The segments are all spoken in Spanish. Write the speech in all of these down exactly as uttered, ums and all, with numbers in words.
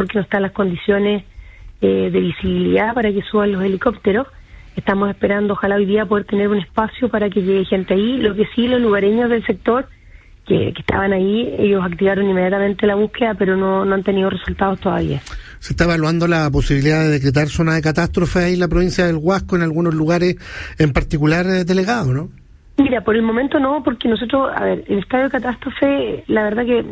porque no están las condiciones eh, de visibilidad para que suban los helicópteros. Estamos esperando, ojalá hoy día, poder tener un espacio para que llegue gente ahí. Lo que sí, los lugareños del sector que, que estaban ahí, ellos activaron inmediatamente la búsqueda, pero no, no han tenido resultados todavía. ¿Se está evaluando la posibilidad de decretar zona de catástrofe ahí en la provincia del Huasco, en algunos lugares en particular, eh, delegado, no? Mira, por el momento no, porque nosotros, a ver, el estado de catástrofe, la verdad que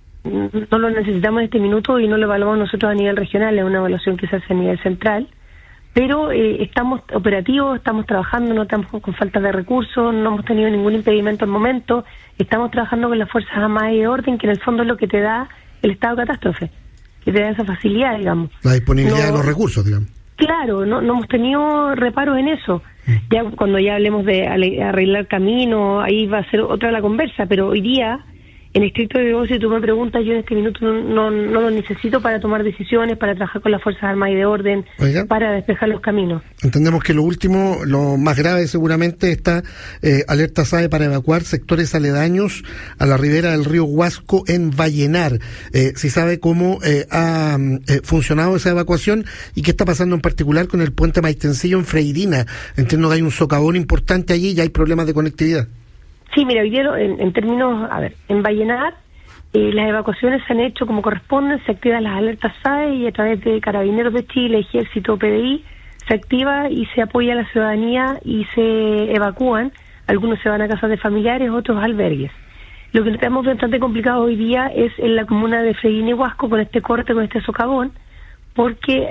no lo necesitamos en este minuto y no lo evaluamos nosotros a nivel regional, es una evaluación que se hace a nivel central, pero eh, estamos operativos, estamos trabajando, no estamos con falta de recursos, no hemos tenido ningún impedimento al momento, estamos trabajando con las Fuerzas Armadas y de Orden, que en el fondo es lo que te da el estado de catástrofe, que te da esa facilidad, digamos. La disponibilidad no, de los recursos, digamos. Claro, no, no hemos tenido reparos en eso. Ya cuando ya hablemos de arreglar camino, ahí va a ser otra la conversa, pero hoy día, en estricto rigor, si tú me preguntas, yo en este minuto no, no, no lo necesito para tomar decisiones, para trabajar con las Fuerzas Armadas y de Orden, Oiga, para despejar los caminos. Entendemos que lo último, lo más grave seguramente, está eh, alerta S A E para evacuar sectores aledaños a la ribera del río Huasco en Vallenar. Eh, si sabe cómo eh, ha eh, funcionado esa evacuación y qué está pasando en particular con el puente Maitencillo en Freirina. Entiendo que hay un socavón importante allí y hay problemas de conectividad. Sí, mira, hoy día en, en términos, a ver, en Vallenar eh, las evacuaciones se han hecho como corresponden, se activan las alertas S A E y a través de Carabineros de Chile, Ejército, P D I, se activa y se apoya a la ciudadanía y se evacúan. Algunos se van a casas de familiares, otros a albergues. Lo que tenemos bastante complicado hoy día es en la comuna de Freirina y Huasco con este corte, con este socavón, porque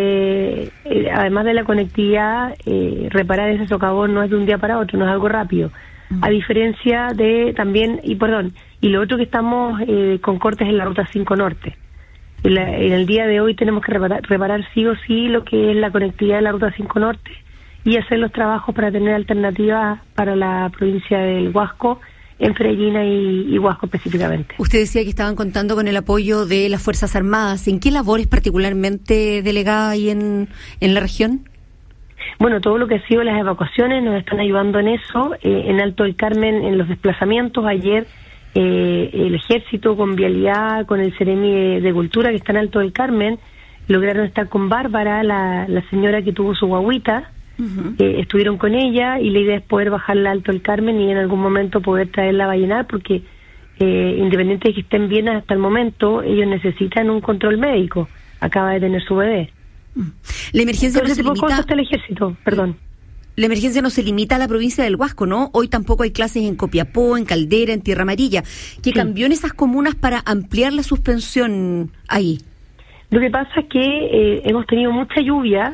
eh, eh, además de la conectividad, eh, reparar ese socavón no es de un día para otro, no es algo rápido. A diferencia de también, y perdón, y lo otro que estamos eh, con cortes en la Ruta cinco Norte. En, la, en el día de hoy tenemos que reparar, reparar sí o sí lo que es la conectividad de la Ruta cinco Norte y hacer los trabajos para tener alternativas para la provincia del Huasco, en Freirina y, y Huasco específicamente. Usted decía que estaban contando con el apoyo de las Fuerzas Armadas. ¿En qué labores particularmente, delegada, ahí en, en la región? Bueno, todo lo que ha sido las evacuaciones nos están ayudando en eso. Eh, en Alto del Carmen, en los desplazamientos, ayer eh, el Ejército con Vialidad, con el Ceremi de, de Cultura que está en Alto del Carmen, lograron estar con Bárbara, la, la señora que tuvo su guaguita, uh-huh. eh, estuvieron con ella y la idea es poder bajarla a Alto del Carmen y en algún momento poder traerla a Vallenar porque eh, independiente de que estén bien hasta el momento, ellos necesitan un control médico. Acaba de tener su bebé. La emergencia no se limita hasta el ejército, perdón. La emergencia no se limita a la provincia del Huasco, ¿no? Hoy tampoco hay clases en Copiapó, en Caldera, en Tierra Amarilla. ¿Qué sí. cambió en esas comunas para ampliar la suspensión ahí? Lo que pasa es que eh, hemos tenido mucha lluvia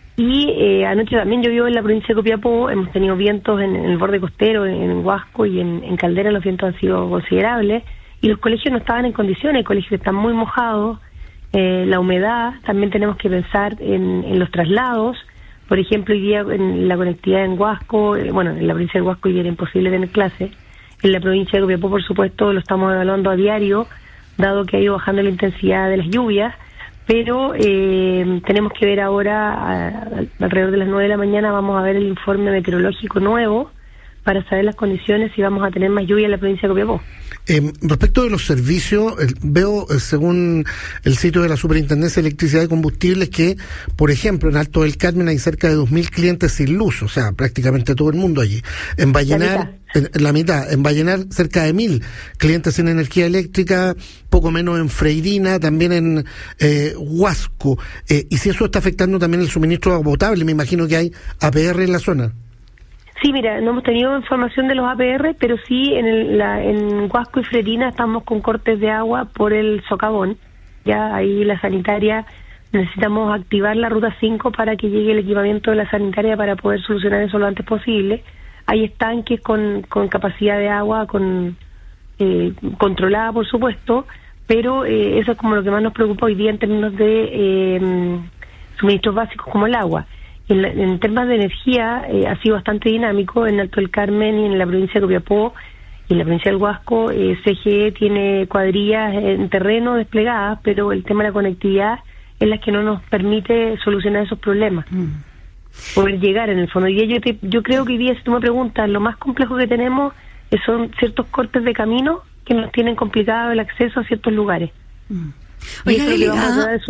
y eh, anoche también llovió en la provincia de Copiapó. Hemos tenido vientos en, en el borde costero, en, en Huasco y en, en Caldera. Los vientos han sido considerables y los colegios no estaban en condiciones. Los colegios están muy mojados. Eh, la humedad, también tenemos que pensar en, en los traslados. Por ejemplo, hoy día en la conectividad en Huasco, eh, bueno, en la provincia de Huasco hoy era imposible tener clases. En la provincia de Copiapó, por supuesto, lo estamos evaluando a diario, dado que ha ido bajando la intensidad de las lluvias, pero eh, tenemos que ver ahora, a, a, alrededor de las nueve de la mañana, vamos a ver el informe meteorológico nuevo para saber las condiciones si vamos a tener más lluvia en la provincia de Copiapó. Eh, respecto de los servicios, eh, veo, eh, según el sitio de la Superintendencia de Electricidad y Combustibles, que, por ejemplo, en Alto del Carmen hay cerca de dos mil clientes sin luz, o sea, prácticamente todo el mundo allí. En Vallenar, en, en la mitad, en Vallenar cerca de mil clientes sin energía eléctrica, poco menos en Freirina, también en eh, Huasco. Eh, y si eso está afectando también el suministro de agua potable, me imagino que hay A P R en la zona. Sí, mira, no hemos tenido información de los A P R, pero sí en, el, la, en Huasco y Freirina estamos con cortes de agua por el socavón. Ya ahí la sanitaria, necesitamos activar la ruta cinco para que llegue el equipamiento de la sanitaria para poder solucionar eso lo antes posible. Hay estanques con, con capacidad de agua con eh, controlada, por supuesto, pero eh, eso es como lo que más nos preocupa hoy día en términos de eh, suministros básicos como el agua. En, la, en temas de energía eh, ha sido bastante dinámico en Alto del Carmen y en la provincia de Copiapó y en la provincia del Huasco. eh, C G E tiene cuadrillas en terreno desplegadas, pero el tema de la conectividad es la que no nos permite solucionar esos problemas, mm. poder llegar en el fondo. Y yo, te, yo creo que hoy día, si tú me preguntas, lo más complejo que tenemos son ciertos cortes de camino que nos tienen complicado el acceso a ciertos lugares. Mm. Oiga, delegada,